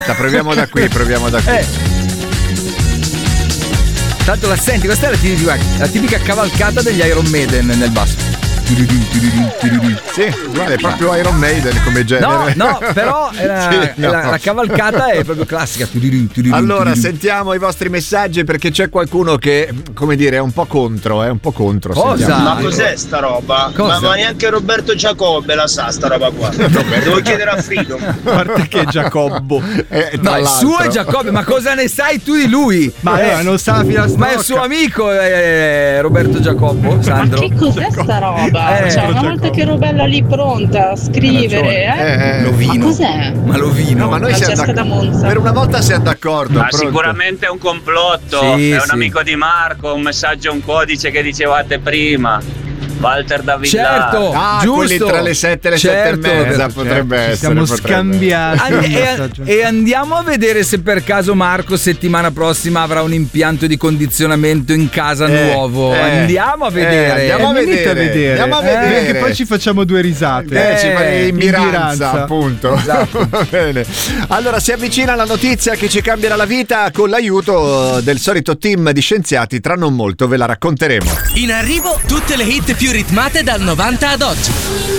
Proviamo da qui. Tanto la senti, questa è la tipica cavalcata degli Iron Maiden nel basso. Sì, guarda, è proprio Iron Maiden come genere. No, però la cavalcata è proprio classica. Allora, sentiamo i vostri messaggi perché c'è qualcuno che, come dire, è un po' contro. Cosa? Sentiamo. Ma cos'è sta roba? Cosa? Ma neanche Roberto Giacobbe la sa sta roba qua. Devo chiedere a Freedom. A parte che è Giacobbo. No, il suo è Giacobbe, ma cosa ne sai tu di lui? Ma non sa la filastrocca. Ma è il suo amico Roberto Giacobbo, Sandro. Ma che cos'è sta roba? Cioè, una volta che Robella lì pronta a scrivere, Lovino. Ma cos'è? Ma Lovino. No, ma noi Francesca da Monza. per una volta siamo d'accordo. Ma pronto. sicuramente è un complotto, Sì, è un sì. amico di Marco, un messaggio, un codice che dicevate prima. Walter da Villar. Certo, giusto. Quelli tra le 7 e le 7 e mezza potrebbe essere. Siamo scambiati. E andiamo a vedere se per caso Marco settimana prossima avrà un impianto di condizionamento in casa nuovo. Andiamo a vedere. Andiamo a vedere. Perché poi ci facciamo due risate. Ci fa in Miranza, Miranza. appunto. Esatto. Va bene. Allora si avvicina la notizia che ci cambierà la vita con l'aiuto del solito team di scienziati. Tra non molto ve la racconteremo. In arrivo tutte le hit più ritmate dal 90 ad oggi.